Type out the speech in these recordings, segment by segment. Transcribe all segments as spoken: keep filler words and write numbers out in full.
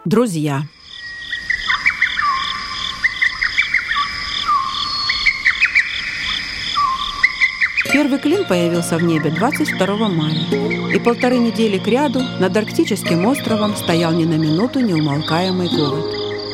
Друзья. Первый клин появился в небе двадцать второго мая, и полторы недели кряду над арктическим островом стоял ни на минуту неумолкаемый голод.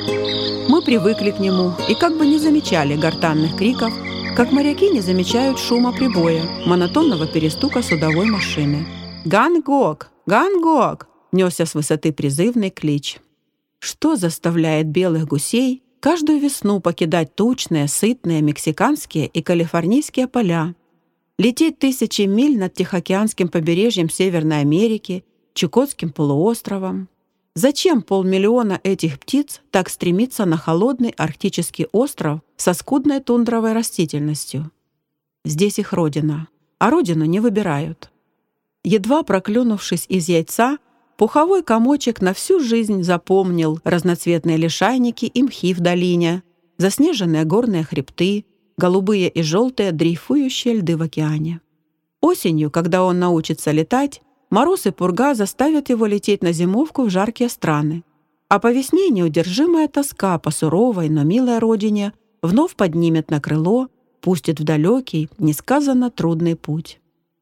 Мы привыкли к нему и как бы не замечали гортанных криков, как моряки не замечают шума прибоя, монотонного перестука судовой машины. «Гангок! Гангок!» — несся с высоты призывный клич. Что заставляет белых гусей каждую весну покидать тучные, сытные мексиканские и калифорнийские поля, лететь тысячи миль над Тихоокеанским побережьем Северной Америки, Чукотским полуостровом? Зачем полмиллиона этих птиц так стремится на холодный арктический остров со скудной тундровой растительностью? Здесь их родина, а родину не выбирают. Едва проклюнувшись из яйца, пуховой комочек на всю жизнь запомнил разноцветные лишайники и мхи в долине, заснеженные горные хребты, голубые и желтые дрейфующие льды в океане. Осенью, когда он научится летать, мороз и пурга заставят его лететь на зимовку в жаркие страны. А по весне неудержимая тоска по суровой, но милой родине вновь поднимет на крыло, пустит в далекий, несказанно трудный путь.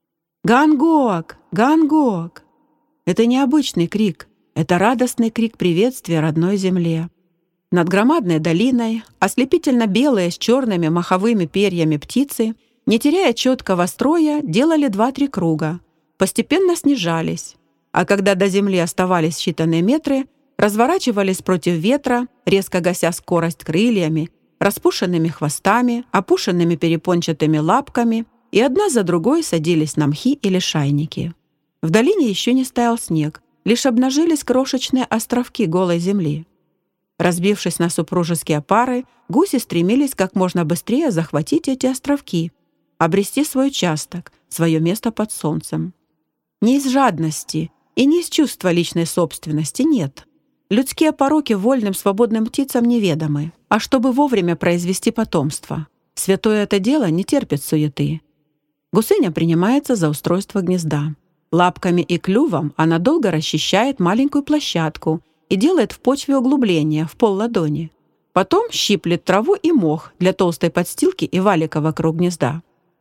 «Гангок! Гангок!» Это необычный крик, это радостный крик приветствия родной земле. Над громадной долиной ослепительно белые с черными маховыми перьями птицы, не теряя четкого строя, делали два-три круга, постепенно снижались, а когда до земли оставались считанные метры, разворачивались против ветра, резко гася скорость крыльями, распушенными хвостами, опушенными перепончатыми лапками, и одна за другой садились на мхи или шайники. В долине еще не стаял снег, лишь обнажились крошечные островки голой земли. Разбившись на супружеские пары, гуси стремились как можно быстрее захватить эти островки, обрести свой участок, свое место под солнцем. Не из жадности и не из чувства личной собственности, нет. Людские пороки вольным свободным птицам неведомы, а чтобы вовремя произвести потомство. Святое это дело не терпит суеты. Гусыня принимается за устройство гнезда. Лапками и клювом она долго расчищает маленькую площадку и делает в почве углубление в пол ладони. Потом щиплет траву и мох для толстой подстилки и валика вокруг гнезда.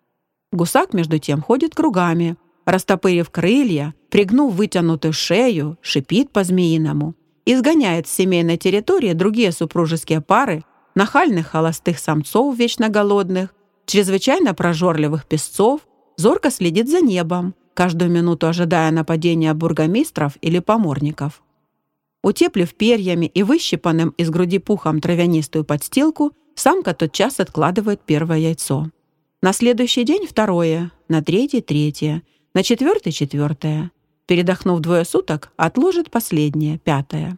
Гусак, между тем, ходит кругами, растопырив крылья, пригнув вытянутую шею, шипит по-змеиному, изгоняет с семейной территории другие супружеские пары, нахальных холостых самцов вечно голодных, чрезвычайно прожорливых песцов, зорко следит за небом, каждую минуту ожидая нападения бургомистров или поморников. Утеплив перьями и выщипанным из груди пухом травянистую подстилку, самка тотчас откладывает первое яйцо. На следующий день второе, на третий — третье, на четвертый — четвертое. Передохнув двое суток, отложит последнее, пятое.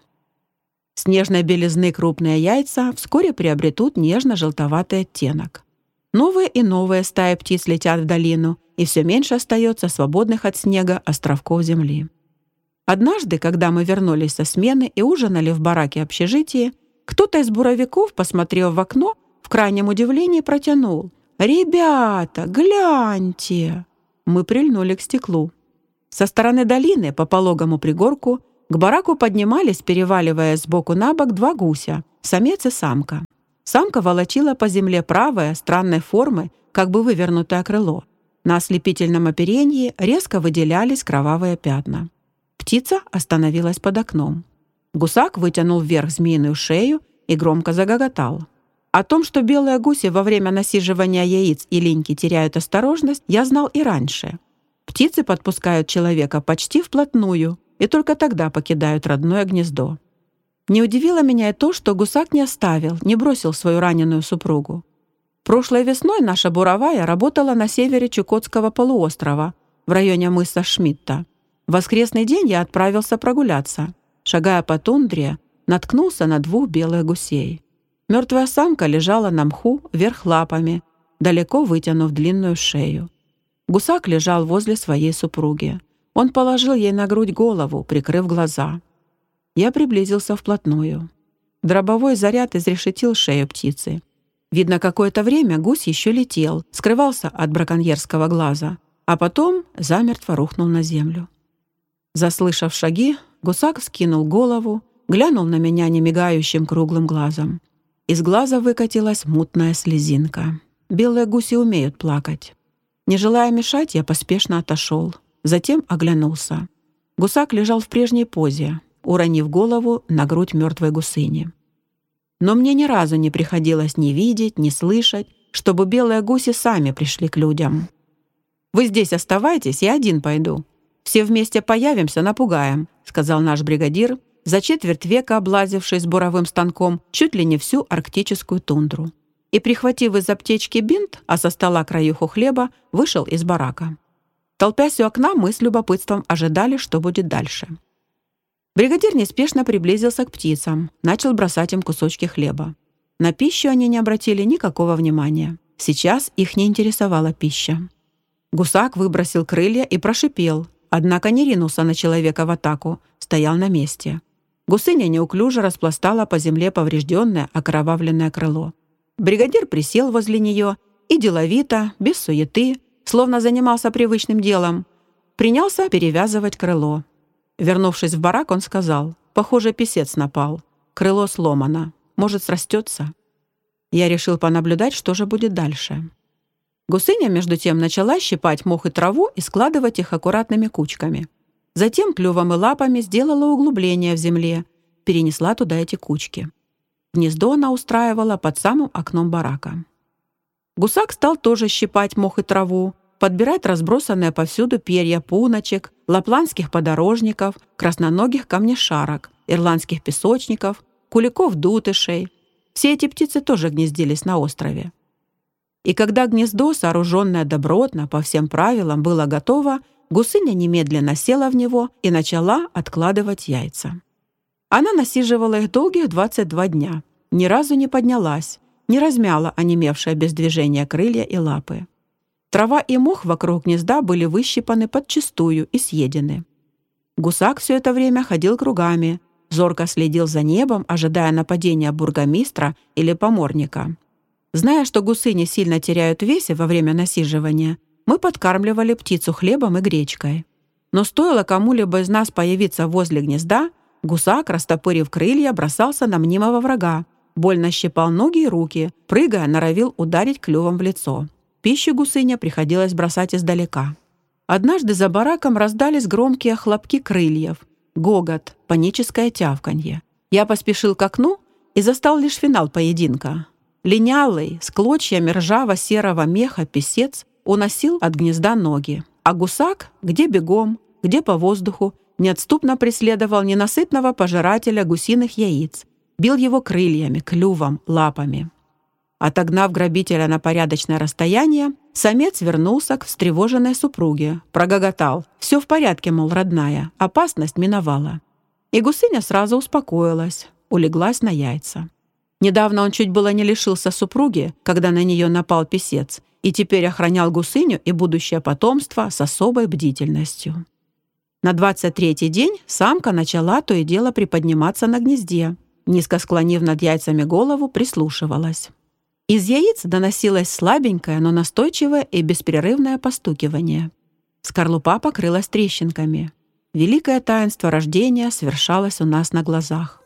Снежной белизны крупные яйца вскоре приобретут нежно-желтоватый оттенок. Новые и новые стаи птиц летят в долину, и все меньше остается свободных от снега островков земли. Однажды, когда мы вернулись со смены и ужинали в бараке общежития, кто-то из буровиков, посмотрев в окно, в крайнем удивлении протянул: «Ребята, гляньте!» Мы прильнули к стеклу. Со стороны долины по пологому пригорку к бараку поднимались, переваливая сбоку на бок, два гуся, самец и самка. Самка волочила по земле правое, странной формы, как бы вывернутое крыло. На ослепительном оперении резко выделялись кровавые пятна. Птица остановилась под окном. Гусак вытянул вверх змеиную шею и громко загоготал. О том, что белые гуси во время насиживания яиц и линьки теряют осторожность, я знал и раньше. Птицы подпускают человека почти вплотную и только тогда покидают родное гнездо. Не удивило меня и то, что гусак не оставил, не бросил свою раненую супругу. Прошлой весной наша буровая работала на севере Чукотского полуострова, в районе мыса Шмидта. В воскресный день я отправился прогуляться. Шагая по тундре, наткнулся на двух белых гусей. Мертвая самка лежала на мху вверх лапами, далеко вытянув длинную шею. Гусак лежал возле своей супруги. Он положил ей на грудь голову, прикрыв глаза. Я приблизился вплотную. Дробовой заряд изрешетил шею птицы. Видно, какое-то время гусь еще летел, скрывался от браконьерского глаза, а потом замертво рухнул на землю. Заслышав шаги, гусак вскинул голову, глянул на меня немигающим круглым глазом. Из глаза выкатилась мутная слезинка. Белые гуси умеют плакать. Не желая мешать, я поспешно отошел. Затем оглянулся. Гусак лежал в прежней позе, уронив голову на грудь мертвой гусыни. Но мне ни разу не приходилось ни видеть, ни слышать, чтобы белые гуси сами пришли к людям. «Вы здесь оставайтесь, я один пойду. Все вместе появимся, напугаем», — сказал наш бригадир, за четверть века облазивший с буровым станком чуть ли не всю арктическую тундру. И, прихватив из аптечки бинт, а со стола краюху хлеба, вышел из барака. Толпясь у окна, мы с любопытством ожидали, что будет дальше. Бригадир неспешно приблизился к птицам, начал бросать им кусочки хлеба. На пищу они не обратили никакого внимания. Сейчас их не интересовала пища. Гусак выбросил крылья и прошипел, однако не ринулся на человека в атаку, стоял на месте. Гусыня неуклюже распластала по земле поврежденное, окровавленное крыло. Бригадир присел возле нее и деловито, без суеты, словно занимался привычным делом, принялся перевязывать крыло. Вернувшись в барак, он сказал, «Похоже, писец напал. Крыло сломано. Может, срастется?» Я решил понаблюдать, что же будет дальше. Гусыня, между тем, начала щипать мох и траву и складывать их аккуратными кучками. Затем клювом и лапами сделала углубление в земле, перенесла туда эти кучки. Гнездо она устраивала под самым окном барака. Гусак стал тоже щипать мох и траву, подбирать разбросанные повсюду перья пуночек, лапландских подорожников, красноногих камнешарок, ирландских песочников, куликов-дутышей. Все эти птицы тоже гнездились на острове. И когда гнездо, сооруженное добротно, по всем правилам, было готово, гусыня немедленно села в него и начала откладывать яйца. Она насиживала их долгих двадцать два дня, ни разу не поднялась, не размяла онемевшие без движения крылья и лапы. Трава и мох вокруг гнезда были выщипаны подчистую и съедены. Гусак все это время ходил кругами, зорко следил за небом, ожидая нападения бургомистра или поморника. Зная, что гусы не сильно теряют в весе во время насиживания, мы подкармливали птицу хлебом и гречкой. Но стоило кому-либо из нас появиться возле гнезда, гусак, растопырив крылья, бросался на мнимого врага, больно щипал ноги и руки, прыгая, норовил ударить клювом в лицо. Пищу гусыня приходилось бросать издалека. Однажды за бараком раздались громкие хлопки крыльев, гогот, паническое тявканье. Я поспешил к окну и застал лишь финал поединка. Линялый, с клочьями ржаво-серого меха писец уносил от гнезда ноги, а гусак, где бегом, где по воздуху, неотступно преследовал ненасытного пожирателя гусиных яиц, бил его крыльями, клювом, лапами. Отогнав грабителя на порядочное расстояние, самец вернулся к встревоженной супруге, прогоготал. «Все в порядке, мол, родная, опасность миновала». И гусыня сразу успокоилась, улеглась на яйца. Недавно он чуть было не лишился супруги, когда на нее напал писец, и теперь охранял гусыню и будущее потомство с особой бдительностью. На двадцать третий день самка начала то и дело приподниматься на гнезде, низко склонив над яйцами голову, прислушивалась. Из яиц доносилось слабенькое, но настойчивое и беспрерывное постукивание. Скорлупа покрылась трещинками. Великое таинство рождения свершалось у нас на глазах.